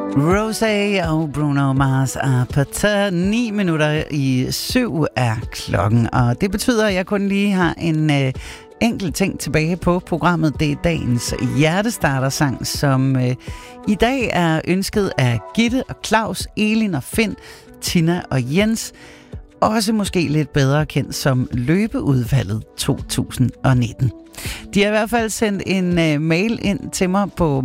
Rosé og Bruno Mars er på 9:07 er klokken, og det betyder, at jeg kun lige har en enkelt ting tilbage på programmet. Det er dagens hjertestartersang, som i dag er ønsket af Gitte og Claus, Elin og Finn, Tina og Jens. Også måske lidt bedre kendt som Løbeudvalget 2019. De har i hvert fald sendt en mail ind til mig på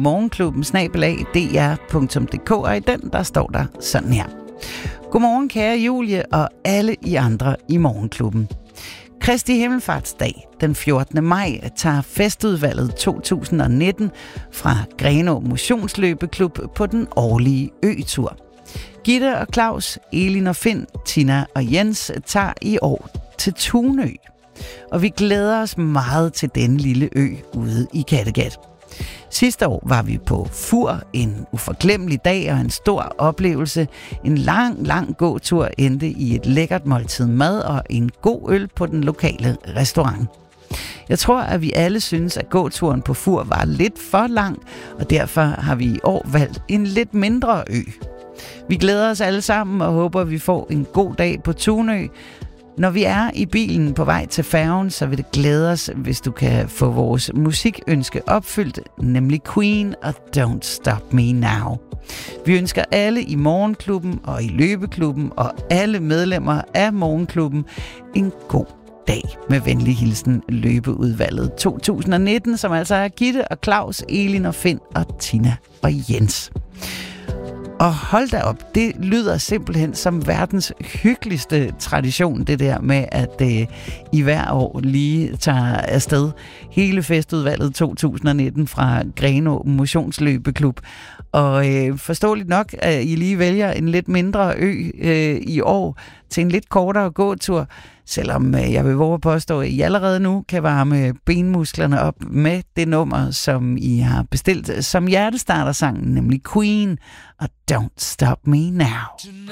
morgenklubben@dr.dk, og i den der står der sådan her. Godmorgen kære Julie og alle I andre i Morgenklubben. Kristi Himmelfartsdag den 14. maj tager Festudvalget 2019 fra Grenaa Motionsløbeklub på den årlige øtur. Gitte og Claus, Elin og Finn, Tina og Jens tager i år til Tunø. Og vi glæder os meget til den lille ø ude i Kattegat. Sidste år var vi på Fur, en uforglemmelig dag og en stor oplevelse. En lang gåtur endte i et lækkert måltid mad og en god øl på den lokale restaurant. Jeg tror, at vi alle synes, at gåturen på Fur var lidt for lang, og derfor har vi i år valgt en lidt mindre ø. Vi glæder os alle sammen og håber, at vi får en god dag på Tunø. Når vi er i bilen på vej til færgen, så vil det glæde os, hvis du kan få vores musikønske opfyldt, nemlig Queen og Don't Stop Me Now. Vi ønsker alle i Morgenklubben og i Løbeklubben og alle medlemmer af Morgenklubben en god dag. Med venlig hilsen Løbeudvalget 2019, som altså er Gitte og Claus, Elin og Finn og Tina og Jens. Og hold da op, det lyder simpelthen som verdens hyggeligste tradition, det der med, at I hver år lige tager afsted hele Festudvalget 2019 fra Grenaa Motionsløbeklub. Og forståeligt nok, at I lige vælger en lidt mindre ø i år til en lidt kortere gåtur, selvom jeg vil våge påstå, at I allerede nu kan varme benmusklerne op med det nummer, som I har bestilt som hjertestartersangen, nemlig Queen og Don't Stop Me Now.